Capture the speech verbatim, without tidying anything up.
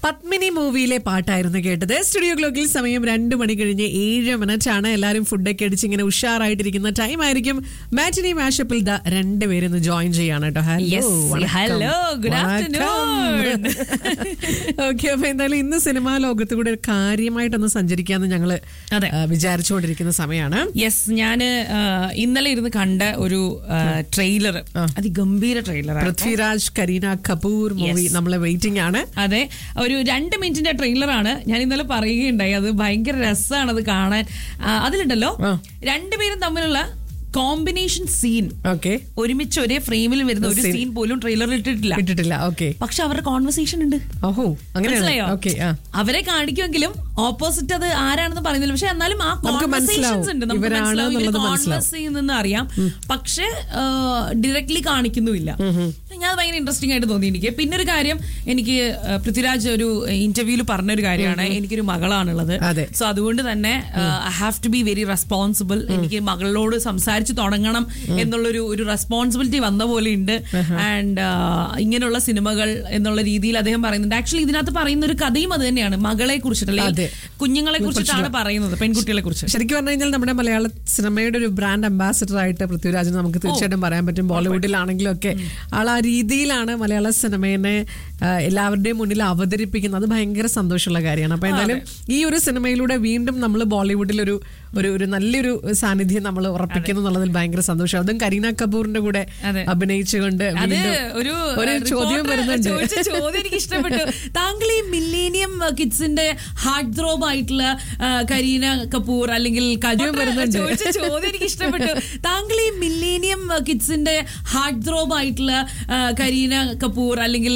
പത്മിനി മൂവിയിലെ പാട്ടായിരുന്നു കേട്ടത്. സ്റ്റുഡിയോ ക്ലോക്കിൽ സമയം രണ്ടു മണി കഴിഞ്ഞ് ഏഴ് മിനിറ്റ് ആണ്. എല്ലാവരും ഫുഡൊക്കെ അടിച്ച് ഇങ്ങനെ ഉഷാറായിട്ടിരിക്കുന്ന ടൈം ആയിരിക്കും. മാറ്റിനി മാഷപ്പിൽ ദാ രണ്ടുപേരൊന്ന് ജോയിൻ ചെയ്യാണ് കേട്ടോ. Hello, good afternoon. ഓക്കെ, അപ്പൊ എന്തായാലും ഇന്ന് സിനിമാ ലോകത്ത് കൂടെ കാര്യമായിട്ടൊന്ന് സഞ്ചരിക്കാന്ന് ഞങ്ങള് വിചാരിച്ചുകൊണ്ടിരിക്കുന്ന സമയമാണ്. യെസ്, ഞാന് ഇന്നലെ ഇരുന്ന് കണ്ട ഒരു trailer, അതിഗംഭീര trailer, Prithviraj Kareena Kapoor movie. നമ്മളെ വെയിറ്റിംഗ് ആണ്. അതെ, ഒരു രണ്ട് മിനിറ്റിന്റെ ട്രെയിലറാണ്. ഞാൻ ഇന്നലെ പറയുകയുണ്ടായി, അത് ഭയങ്കര രസമാണ് അത് കാണാൻ. അതിലുണ്ടല്ലോ രണ്ടുപേരും തമ്മിലുള്ള കോമ്പിനേഷൻ സീൻ, ഓക്കെ, ഒരുമിച്ച് ഒരേ ഫ്രെയിമിൽ വരുന്ന ഒരു സീൻ പോലും ട്രെയിലറിൽ ഇട്ടിട്ടില്ല ഇട്ടിട്ടില്ല ഓക്കെ, പക്ഷെ അവരുടെ കോൺവെർസേഷൻ ഉണ്ട്. ഓഹോ, മനസ്സിലായോ? അവരെ കാണിക്കുമെങ്കിലും ഓപ്പോസിറ്റ് അത് ആരാണെന്ന് പറയുന്നില്ല, പക്ഷെ എന്നാലും ആ കോൺവെർസേഷൻസ് ഉണ്ട്, നമുക്ക് കോൺവെർസ് ചെയ്യുന്നെന്ന് അറിയാം, പക്ഷെ ഡയറക്ട്ലി കാണിക്കുന്നുമില്ല. ഞാൻ ഭയങ്കര ഇൻട്രസ്റ്റിംഗ് ആയിട്ട് തോന്നി എനിക്ക്. പിന്നെ ഒരു കാര്യം, എനിക്ക് പൃഥ്വിരാജ് ഒരു ഇന്റർവ്യൂവിൽ പറഞ്ഞൊരു കാര്യമാണ്, എനിക്കൊരു മകളാണുള്ളത്, സോ അതുകൊണ്ട് തന്നെ I have to be very responsible. എനിക്ക് മകളോട് സംസാരിച്ച് തുടങ്ങണം എന്നുള്ളൊരു ഒരു റെസ്പോൺസിബിലിറ്റി വന്ന പോലെ ഉണ്ട്. ആൻഡ് ഇങ്ങനെയുള്ള സിനിമകൾ എന്നുള്ള രീതിയിൽ അദ്ദേഹം പറയുന്നുണ്ട്. ആക്ച്വലി ഇതിനകത്ത് പറയുന്ന ഒരു കഥയും അത് തന്നെയാണ്, മകളെ കുറിച്ചിട്ടുള്ള, കുഞ്ഞുങ്ങളെ കുറിച്ചിട്ടാണ് പറയുന്നത്, പെൺകുട്ടികളെ കുറിച്ച്. ശരിക്കും പറഞ്ഞു കഴിഞ്ഞാൽ നമ്മുടെ മലയാള സിനിമയുടെ ഒരു ബ്രാൻഡ് അംബാസിഡർ ആയിട്ട് പൃഥ്വിരാജിനെ നമുക്ക് തീർച്ചയായിട്ടും പറയാൻ പറ്റും. ബോളിവുഡിലാണെങ്കിലും ഒക്കെ ആൾ ആ രീതിയിലാണ് മലയാള സിനിമയെ എല്ലാവരുടെയും മുന്നിൽ അവതരിപ്പിക്കുന്നത്. അത് ഭയങ്കര സന്തോഷമുള്ള കാര്യമാണ്. അപ്പൊ എന്തായാലും ഈ ഒരു സിനിമയിലൂടെ വീണ്ടും നമ്മൾ ബോളിവുഡിൽ ഒരു ഒരു നല്ലൊരു സാന്നിധ്യം നമ്മൾ ഉറപ്പിക്കുന്നു എന്നുള്ളതിൽ ഭയങ്കര സന്തോഷം. അതും കരീന കപൂറിന്റെ കൂടെ അഭിനയിച്ചുകൊണ്ട് ഒരു ചോദ്യം വരുന്നുണ്ട്. ചോദ്യം എനിക്ക് ഇഷ്ടപ്പെട്ടു. താങ്കൾ ഈ മില്ലേനിയം കിഡ്സിന്റെ ഹാർട്ട് ത്രോബ് ആയിട്ടുള്ള കരീന കപൂർ അല്ലെങ്കിൽ ചോദ്യം എനിക്ക് ഇഷ്ടപ്പെട്ടു. താങ്കൾ ഈ മില്ലേനിയം കിഡ്സിന്റെ ഹാർട്ട് ത്രോബ് ആയിട്ടുള്ള കരീന കപൂർ അല്ലെങ്കിൽ